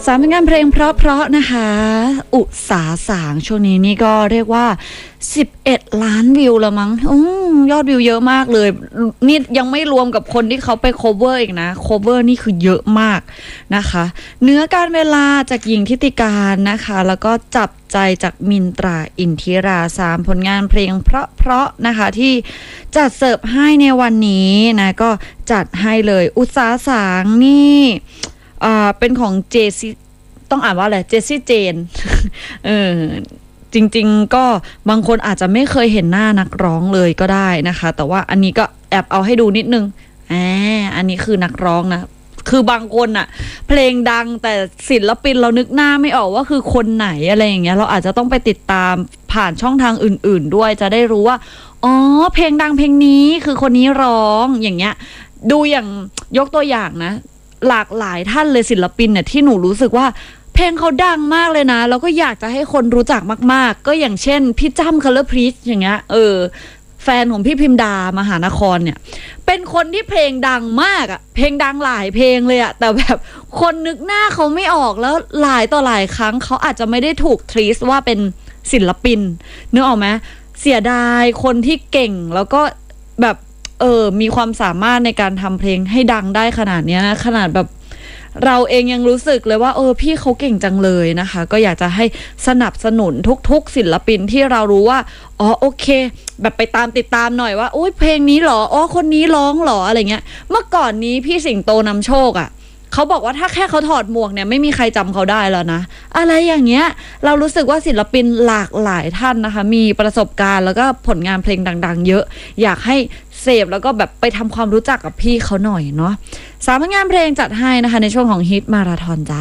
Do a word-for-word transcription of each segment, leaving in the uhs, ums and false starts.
สามผลงานเพลงเพราะๆนะคะอุสาสางช่วงนี้นี่ก็เรียกว่าสิบเอ็ดล้านวิวแล้วมั้งยอดวิวเยอะมากเลยนี่ยังไม่รวมกับคนที่เขาไป cover อีกนะ cover นี่คือเยอะมากนะคะเนื้อการเวลาจากหญิงทิติการนะคะแล้วก็จับใจจากมินตราอินทิราสามผลงานเพลงเพราะๆนะคะที่จัดเสิร์ฟให้ในวันนี้นะก็จัดให้เลยอุสาสางนี่อ่าเป็นของเจซี่ต้องอ่านว่าอะไรเจซี่เจน เออจริงๆก็บางคนอาจจะไม่เคยเห็นหน้านักร้องเลยก็ได้นะคะแต่ว่าอันนี้ก็แอบเอาให้ดูนิดนึงอ่าอันนี้คือนักร้องนะคือบางคนอะเพลงดังแต่ศิลปินเรานึกหน้าไม่ออกว่าคือคนไหนอะไรอย่างเงี้ยเราอาจจะต้องไปติดตามผ่านช่องทางอื่นๆด้วยจะได้รู้ว่าอ๋อเพลงดังเพลงนี้คือคนนี้ร้องอย่างเงี้ยดูอย่างยกตัวอย่างนะหลากหลายท่านเลยศิลปินเนี่ยที่หนูรู้สึกว่าเพลงเขาดังมากเลยนะแล้วก็อยากจะให้คนรู้จักมากๆก็อย่างเช่นพี่จ้ำคัลเลอร์พรีชอย่างเงี้ยเออแฟนของพี่พิมดามหานครเนี่ยเป็นคนที่เพลงดังมากอะเพลงดังหลายเพลงเลยอะแต่แบบคนนึกหน้าเขาไม่ออกแล้วหลายต่อหลายครั้งเขาอาจจะไม่ได้ถูกทรีสว่าเป็นศิลปินนึกออกไหมเสียดายคนที่เก่งแล้วก็แบบเออมีความสามารถในการทำเพลงให้ดังได้ขนาดนี้นะขนาดแบบเราเองยังรู้สึกเลยว่าเออพี่เขาเก่งจังเลยนะคะก็อยากจะให้สนับสนุนทุกๆศิลปินที่เรารู้ว่าอ๋อโอเคแบบไปตามติดตามหน่อยว่าโอ้ยเพลงนี้หรออ๋อคนนี้ร้องหรออะไรเงี้ยเมื่อก่อนนี้พี่สิงโตนำโชคอ่ะเขาบอกว่าถ้าแค่เขาถอดหมวกเนี่ยไม่มีใครจำเขาได้แล้วนะอะไรอย่างเงี้ยเรารู้สึกว่าศิลปินหลากหลายท่านนะคะมีประสบการณ์แล้วก็ผลงานเพลงดังๆเยอะอยากให้เสพแล้วก็แบบไปทำความรู้จักกับพี่เขาหน่อยเนาะสามผลงานเพลงจัดให้นะคะในช่วงของฮิตมาราธอนจ้า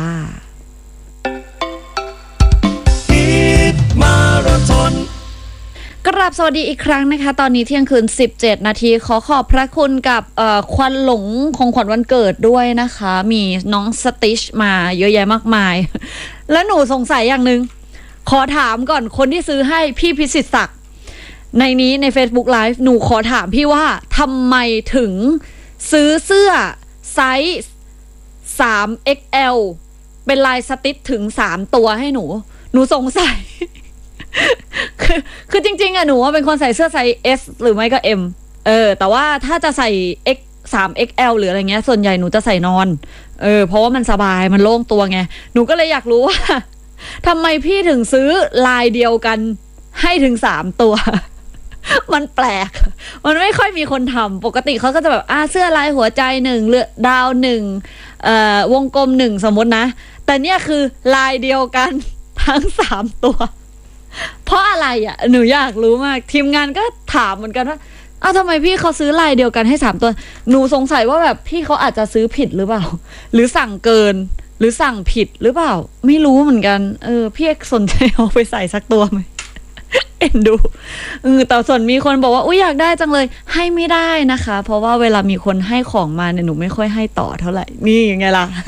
ฮิตมาราธอนกราบสวัสดีอีกครั้งนะคะตอนนี้เที่ยงคืนสิบเจ็ดนาทีขอขอบพระคุณกับควันหลงของขวัญวันเกิดด้วยนะคะมีน้องสติชมาเยอะแยะมากมายแล้วหนูสงสัยอย่างนึงขอถามก่อนคนที่ซื้อให้พี่พิสิทธิ์ศักดิ์ในนี้ใน Facebook Live หนูขอถามพี่ว่าทำไมถึงซื้อเสื้อไซส์ สาม เอ็กซ์ แอล เป็นลายสติชถึงสามตัวให้หนูหนูสงสัย คือคือจริงๆอะหนูว่าเป็นคนใส่เสื้อไซส์ S หรือไม่ก็ M เออแต่ว่าถ้าจะใส่ X สาม เอ็กซ์ แอล หรืออะไรเงี้ยส่วนใหญ่หนูจะใส่นอนเออเพราะว่ามันสบายมันโล่งตัวไงหนูก็เลยอยากรู้ว่าทำไมพี่ถึงซื้อลายเดียวกันให้ถึงสามตัว มันแปลกมันไม่ค่อยมีคนทำปกติเขาก็จะแบบอ่าเสื้อลายหัวใจหนึ่งเลือดาวหนึ่งเอ่อวงกลมหนึ่งสมมตินะแต่เนี่ยคือลายเดียวกันทั้งสามตัวเพราะอะไรอ่ะหนูอยากรู้มากทีมงานก็ถามเหมือนกันว่าอ้าวทำไมพี่เขาซื้อลายเดียวกันให้สามตัวหนูสงสัยว่าแบบพี่เขาอาจจะซื้อผิดหรือเปล่าหรือสั่งเกินหรือสั่งผิดหรือเปล่าไม่รู้เหมือนกันเออพี่สนใจเอาไปใส่สักตัวไหมเอ็นดูเออแต่ส่วนมีคนบอกว่าอุ๊ยอยากได้จังเลยให้ไม่ได้นะคะเพราะว่าเวลามีคนให้ของมาเนี่ยหนูไม่ค่อยให้ต่อเท่าไหร่นี่ยังไงล่ะ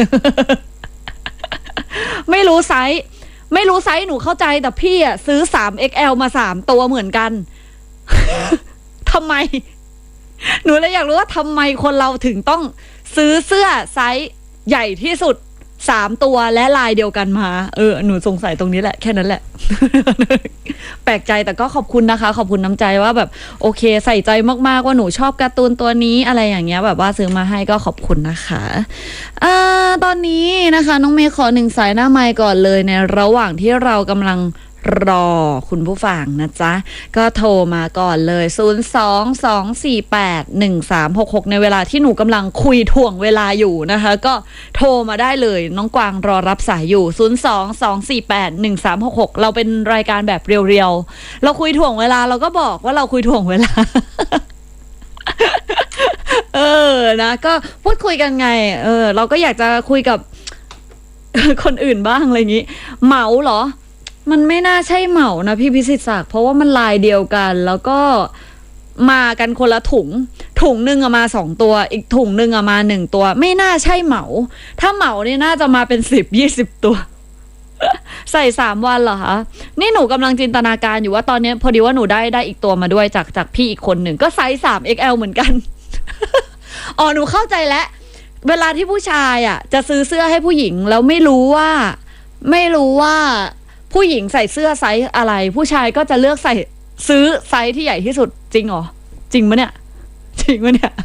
ไม่รู้ไซส์ไม่รู้ไซส์หนูเข้าใจแต่พี่อ่ะซื้อ สาม เอ็กซ์ แอล มาสามตัวเหมือนกัน ทำไมหนูเลยอยากรู้ว่าทำไมคนเราถึงต้องซื้อเสื้อไซส์ใหญ่ที่สุดสามตัวและลายเดียวกันมาเออหนูสงสัยตรงนี้แหละแค่นั้นแหละ แปลกใจแต่ก็ขอบคุณนะคะขอบคุณน้ำใจว่าแบบโอเคใส่ใจมากๆว่าหนูชอบการ์ตูนตัวนี้อะไรอย่างเงี้ยแบบว่าซื้อมาให้ก็ขอบคุณนะคะอ่าตอนนี้นะคะน้องเมย์ขอหนึ่งสายหน้าไมค์ก่อนเลยในระหว่างที่เรากำลังรอคุณผู้ฟังนะจ๊ะก็โทรมาก่อนเลยศูนย์ สอง สอง สี่ แปด หนึ่ง สาม หก หกในเวลาที่หนูกำลังคุยถ่วงเวลาอยู่นะคะก็โทรมาได้เลยน้องกวางรอรับสายอยู่ศูนย์ สอง สอง สี่ แปด หนึ่ง สาม หก หกเราเป็นรายการแบบเรียวๆเราคุยถ่วงเวลาเราก็บอกว่าเราคุยถ่วงเวลา เออนะก็พูดคุยกันไงเออเราก็อยากจะคุยกับ คนอื่นบ้างอะไรอย่างนี้เหมาเหรอมันไม่น่าใช่เหมานะพี่พิสิทธิ์ศักดิ์เพราะว่ามันลายเดียวกันแล้วก็มากันคนละถุงถุงหนึ่งอะมาสองตัวอีกถุงหนึ่งอะมาหนึ่งตัวไม่น่าใช่เหมาถ้าเหมาเนี่ยน่าจะมาเป็นสิบยี่สิบตัว ใส่สามวันเหรอคะนี่หนูกำลังจินตนาการอยู่ว่าตอนนี้พอดีว่าหนูได้ได้อีกตัวมาด้วยจากจากพี่อีกคนหนึ่งก็ไซส์ สาม เอ็กซ์ แอล เหมือนกัน อ๋อหนูเข้าใจแล้วเวลาที่ผู้ชายอ่ะจะซื้อเสื้อให้ผู้หญิงแล้วไม่รู้ว่าไม่รู้ว่าผู้หญิงใส่เสื้อไซส์อะไร ผู้ชายก็จะเลือกใส่ซื้อไซส์ที่ใหญ่ที่สุดจริงเหรอจริงปะเนี่ยจริงปะเนี่ย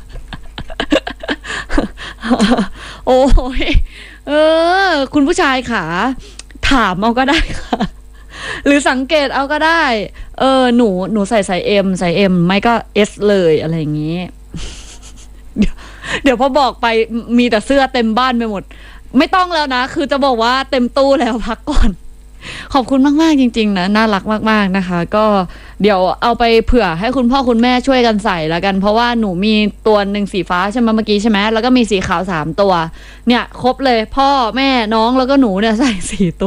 โอ้ยเออคุณผู้ชายขาถามเอาก็ได้ค่ะหรือสังเกตเอาก็ได้เออหนูหนูใส่ไซส์เอ็มใส่เอ็มไม่ก็เอสเลยอะไรอย่างนี้ เดี๋ยวเดี๋ยวพอบอกไปมีแต่เสื้อเต็มบ้านไปหมดไม่ต้องแล้วนะคือจะบอกว่าเต็มตู้แล้วพักก่อนขอบคุณมากๆจริงๆนะน่ารักมากๆนะคะก็เดี๋ยวเอาไปเผื่อให้คุณพ่อคุณแม่ช่วยกันใส่แล้วกันเพราะว่าหนูมีตัวหนึ่งสีฟ้าใช่ไหมเมื่อกี้ใช่ไหมแล้วก็มีสีขาวสามตัวเนี่ยครบเลยพ่อแม่น้องแล้วก็หนูเนี่ยใส่สี่ตัว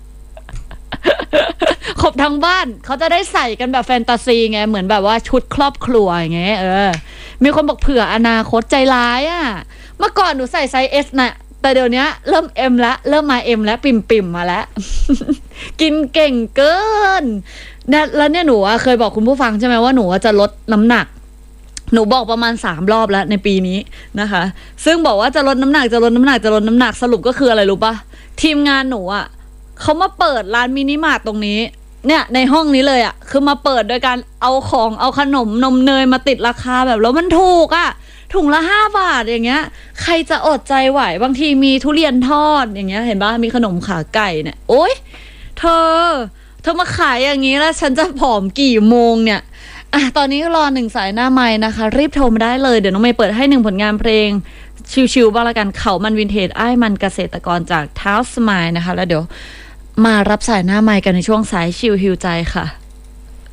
ครบทั้งบ้านเขาจะได้ใส่กันแบบแฟนตาซีไงเหมือนแบบว่าชุดครอบครัวอย่างเงี้ยเออมีคนบอกเผื่ออนาคตใจร้ายอ่ะเมื่อก่อนหนูใส่ไซส์เอสน่ะแต่เดี๋ยวนี้เริ่มเอ็มละเริ่มมาเอ็มแล้วปิ่มปิ่มมาแล้ว กินเก่งเกินเนี่ยแล้วเนี่ยหนูเคยบอกคุณผู้ฟังใช่ไหมว่าหนูจะลดน้ำหนักหนูบอกประมาณสามรอบแล้วในปีนี้นะคะซึ่งบอกว่าจะลดน้ำหนักจะลดน้ำหนักจะลดน้ำหนักสรุปก็คืออะไรรู้ปะทีมงานหนูอ่ะเขามาเปิดร้านมินิมาร์ทตรงนี้เนี่ยในห้องนี้เลยอ่ะคือมาเปิดโดยการเอาของเอาขนมนมเนยมาติดราคาแบบแล้วมันถูกอ่ะถุงละห้าบาทอย่างเงี้ยใครจะอดใจไหวบางทีมีทุเรียนทอดอย่างเงี้ยเห็นปะมีขนมขาไก่เนี่ยโอ๊ยเธอเธอมาขายอย่างนี้แล้วฉันจะผอมกี่โมงเนี่ยอ่ะตอนนี้รอหนึ่งสายหน้าไม้นะคะรีบโทรมาได้เลยเดี๋ยวน้องเมย์เปิดให้หนึ่งผลงานเพลงชิวๆบ้างละกันเขามันวินเทจไอ้มันเกษตรกรจากเท้าสมายนะคะแล้วเดี๋ยวมารับสายหน้าไมค์กันในช่วงสายชิลฮิวใจค่ะ